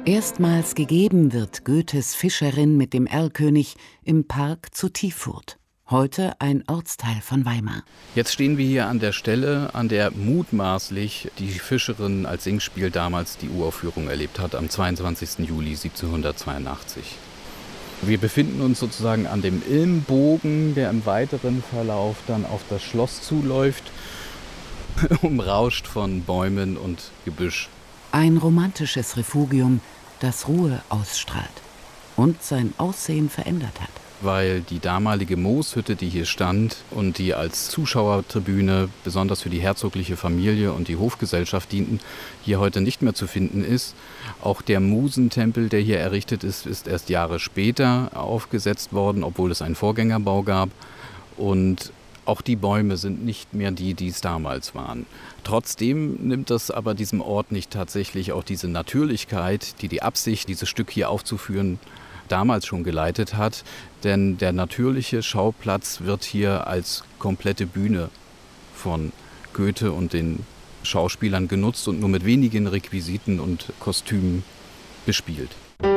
Erstmals gegeben wird Goethes Fischerin mit dem Erlkönig im Park zu Tiefurth. Heute ein Ortsteil von Weimar. Jetzt stehen wir hier an der Stelle, an der mutmaßlich die Fischerin als Singspiel damals die Uraufführung erlebt hat, am 22. Juli 1782. Wir befinden uns sozusagen an dem Ilmbogen, der im weiteren Verlauf dann auf das Schloss zuläuft, umrauscht von Bäumen und Gebüsch. Ein romantisches Refugium, das Ruhe ausstrahlt und sein Aussehen verändert hat. Weil die damalige Mooshütte, die hier stand und die als Zuschauertribüne besonders für die herzogliche Familie und die Hofgesellschaft dienten, hier heute nicht mehr zu finden ist. Auch der Musentempel, der hier errichtet ist, ist erst Jahre später aufgesetzt worden, obwohl es einen Vorgängerbau gab. Und auch die Bäume sind nicht mehr die, die es damals waren. Trotzdem nimmt das aber diesem Ort nicht tatsächlich auch diese Natürlichkeit, die Absicht, dieses Stück hier aufzuführen, damals schon geleitet hat. Denn der natürliche Schauplatz wird hier als komplette Bühne von Goethe und den Schauspielern genutzt und nur mit wenigen Requisiten und Kostümen bespielt.